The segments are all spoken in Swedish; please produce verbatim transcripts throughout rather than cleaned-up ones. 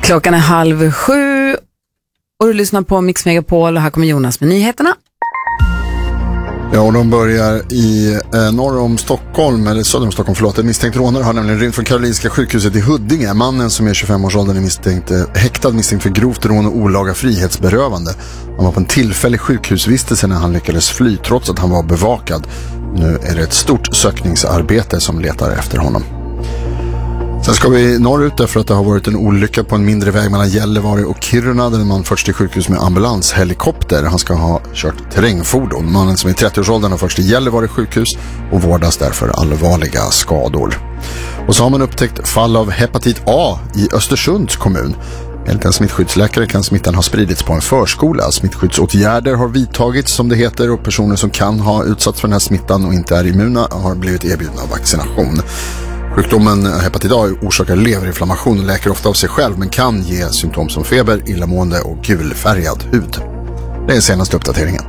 Klockan är halv sju och du lyssnar på Mix Megapol och här kommer Jonas med nyheterna. Ja, och de börjar i eh, norr om Stockholm, eller söder om Stockholm, förlåt. En misstänkt rånare har nämligen rymt från Karolinska sjukhuset i Huddinge. Mannen som är tjugofem-årsåldern är misstänkt, eh, häktad misstänkt för grovt rån och olaga frihetsberövande. Han var på en tillfällig sjukhusvistelse när han lyckades fly trots att han var bevakad. Nu är det ett stort sökningsarbete som letar efter honom. Sen ska vi norrut därför att det har varit en olycka på en mindre väg mellan Gällivare och Kiruna där en man förts till sjukhus med ambulanshelikopter. Han ska ha kört terrängfordon. Mannen som är trettio-årsåldern har förts till Gällivare sjukhus och vårdas därför allvarliga skador. Och så har man upptäckt fall av hepatit A i Östersunds kommun. Enligt en smittskyddsläkare kan smittan ha spridits på en förskola. Smittskyddsåtgärder har vidtagits som det heter och personer som kan ha utsatts för den här smittan och inte är immuna har blivit erbjudna vaccination. Sjukdomen hepatit A orsakar leverinflammation och läker ofta av sig själv men kan ge symptom som feber, illamående och gulfärgad hud. Det är den senaste uppdateringen.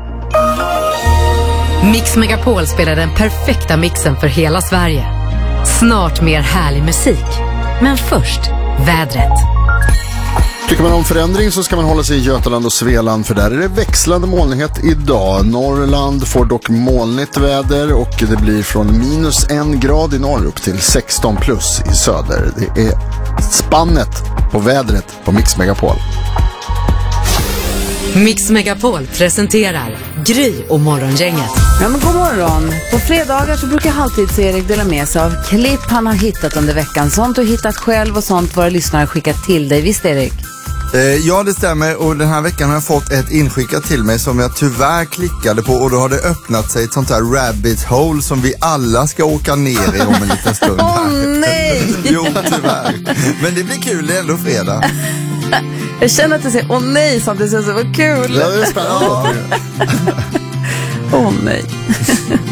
Mix Megapol spelar den perfekta mixen för hela Sverige. Snart mer härlig musik. Men först, vädret. Tycker man om förändring så ska man hålla sig i Götaland och Svealand för där är det växlande molnighet idag. Norrland får dock molnigt väder och det blir från minus en grad i norr upp till sexton plus i söder. Det är spannet på vädret på Mix Megapol. Mix Megapol presenterar Gry och Morgongänget. Ja, men god morgon. På fredagar så brukar Halvtids-Erik dela med sig av klipp han har hittat under veckan. Sånt du hittat själv och sånt våra lyssnare skickat till dig. Visst, Erik? Eh, ja, det stämmer. Och den här veckan har jag fått ett inskickat till mig som jag tyvärr klickade på. Och då har det öppnat sig ett sånt här rabbit hole som vi alla ska åka ner i om en liten stund. Åh oh, nej! Jo, tyvärr. Men det blir kul, det är ändå fredag. Jag känner att du säger åh nej samtidigt så vad kul. Ja, det är spännande. Åh oh, nej.